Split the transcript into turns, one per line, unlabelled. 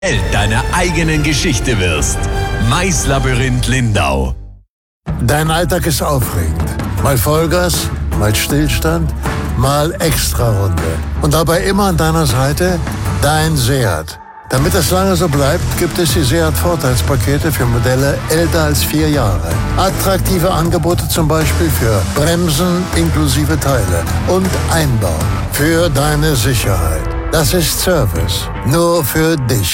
Held deiner eigenen Geschichte wirst. Maislabyrinth Lindau.
Dein Alltag ist aufregend. Mal Vollgas, mal Stillstand, mal Extrarunde. Und dabei immer an deiner Seite dein Seat. Damit es lange so bleibt, gibt es die Seat-Vorteilspakete für Modelle älter als 4 Jahre. Attraktive Angebote zum Beispiel für Bremsen inklusive Teile und Einbau. Für deine Sicherheit. Das ist Service. Nur für dich.